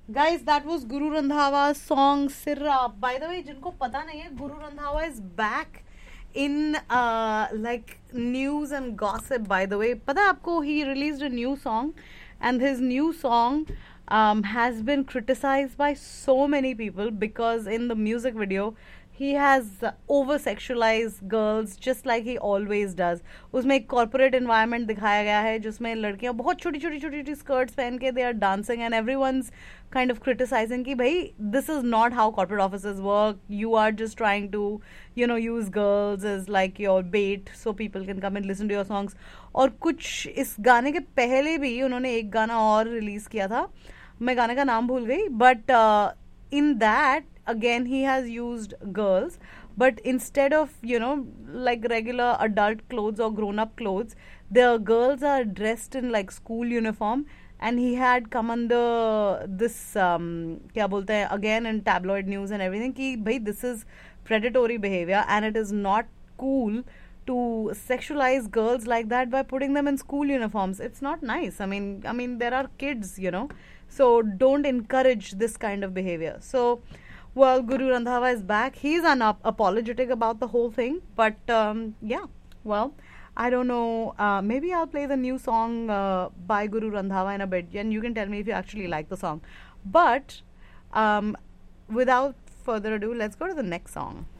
Guys, that was Guru Randhawa's song Sirra. By the way, जिनको पता नहीं है, Guru Randhawa is back in like news and gossip. By the way, पता है आपको, he released a new song, and his new song has been criticized by so many people because in the music video he has over sexualized girls just like he always does. उसमें एक corporate environment दिखाया गया है जिसमें लड़कियां बहुत छोटी छोटी छोटी छोटी skirts पहन के they are dancing and everyone's kind of criticizing कि भाई this is not how corporate offices work. You are just trying to use girls as like your bait so people can come and listen to your songs. और कुछ इस गाने के पहले भी उन्होंने एक गाना और रिलीज किया था, मैं गाने का नाम भूल गई, but in that again he has used girls, but instead of like regular adult clothes or grown up clothes, the girls are dressed in like school uniform, and he had come under this क्या बोलते हैं again in tabloid news and everything कि भाई this is predatory behavior and it is not cool to sexualize girls like that by putting them in school uniforms. It's not nice. I mean there are kids, so don't encourage this kind of behavior. So well, Guru Randhawa is back. He's unapologetic about the whole thing, but yeah, well, I don't know, maybe I'll play the new song by Guru Randhawa in a bit, and you can tell me if you actually like the song. But without further ado, let's go to the next song.